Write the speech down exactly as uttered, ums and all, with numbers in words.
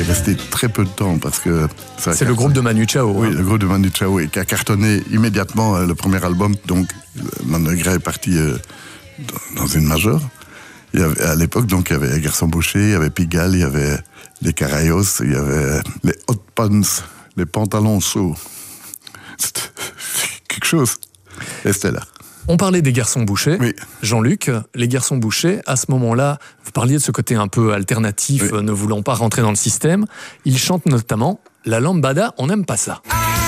est resté très peu de temps parce que... Ça C'est le groupe de Manu Chao. Oui, hein. le groupe de Manu Chao et qui a cartonné immédiatement euh, le premier album. Donc, Manu Gray est parti euh, dans, dans une majeure. Il y avait, à l'époque, donc, il y avait Garçon Boucher, il y avait Pigalle, il y avait les Carayos, il y avait les Hot Pants, les pantalons chauds. C'était quelque chose. Et c'était là. On parlait des Garçons Bouchers. Oui. Jean-Luc, les Garçons Bouchers, à ce moment-là, vous parliez de ce côté un peu alternatif, Oui. ne voulant pas rentrer dans le système. Ils chantent notamment La Lambada, on n'aime pas ça.